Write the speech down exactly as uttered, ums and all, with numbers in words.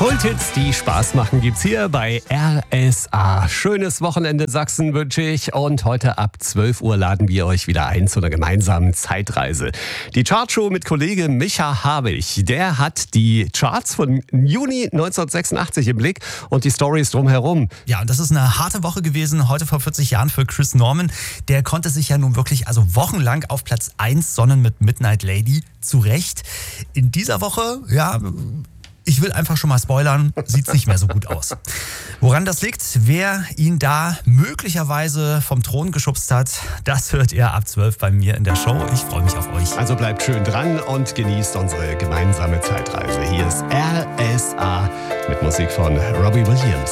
Kulthits, die Spaß machen, gibt's hier bei R S A. Schönes Wochenende Sachsen wünsche ich und heute ab zwölf Uhr laden wir euch wieder ein zu einer gemeinsamen Zeitreise. Die Chartshow mit Kollege Micha Habich, der hat die Charts von Juni neunzehnhundertsechsundachtzig im Blick und die Storys drumherum. Ja, und das ist eine harte Woche gewesen, heute vor vierzig Jahren für Chris Norman. Der konnte sich ja nun wirklich also wochenlang auf Platz eins sonnen mit Midnight Lady zurecht. In dieser Woche, ja... Ich will einfach schon mal spoilern, sieht's nicht mehr so gut aus. Woran das liegt, wer ihn da möglicherweise vom Thron geschubst hat, das hört ihr ab zwölf bei mir in der Show. Ich freue mich auf euch. Also bleibt schön dran und genießt unsere gemeinsame Zeitreise. Hier ist R S A mit Musik von Robbie Williams.